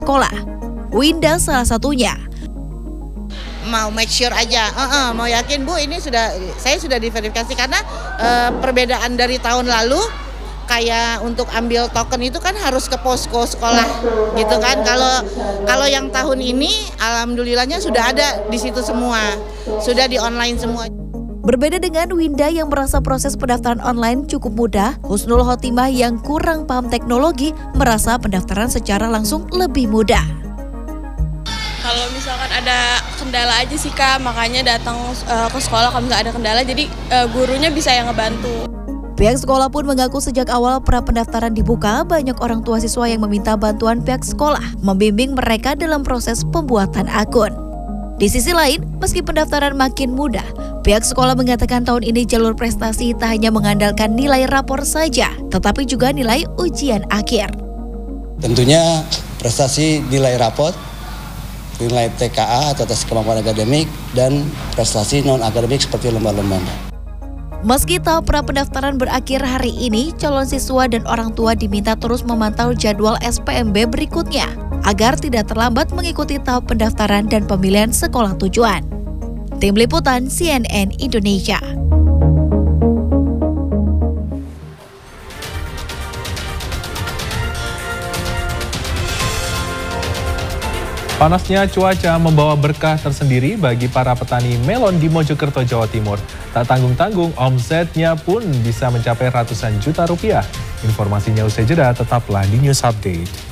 sekolah. Winda salah satunya. Mau make sure aja, mau yakin Bu ini saya sudah diverifikasi karena perbedaan dari tahun lalu kayak untuk ambil token itu kan harus ke posko sekolah gitu kan. Kalau yang tahun ini alhamdulillahnya sudah ada di situ semua, sudah di online semua. Berbeda dengan Winda yang merasa proses pendaftaran online cukup mudah, Husnul Khotimah yang kurang paham teknologi merasa pendaftaran secara langsung lebih mudah. Kalau misalkan ada kendala aja sih Kak, makanya datang ke sekolah kalau misalkan ada kendala, jadi gurunya bisa yang ngebantu. Pihak sekolah pun mengaku sejak awal pra-pendaftaran dibuka, banyak orang tua siswa yang meminta bantuan pihak sekolah membimbing mereka dalam proses pembuatan akun. Di sisi lain, meski pendaftaran makin mudah, pihak sekolah mengatakan tahun ini jalur prestasi tak hanya mengandalkan nilai rapor saja, tetapi juga nilai ujian akhir. Tentunya prestasi nilai rapor, nilai TKA atau tes kemampuan akademik, dan prestasi non-akademik seperti lomba-lomba. Meski tahap pra-pendaftaran berakhir hari ini, calon siswa dan orang tua diminta terus memantau jadwal SPMB berikutnya agar tidak terlambat mengikuti tahap pendaftaran dan pemilihan sekolah tujuan. Tim Liputan CNN Indonesia. Panasnya cuaca membawa berkah tersendiri bagi para petani melon di Mojokerto, Jawa Timur. Tak tanggung-tanggung, omsetnya pun bisa mencapai ratusan juta rupiah. Informasinya usai jeda, tetaplah di News Update.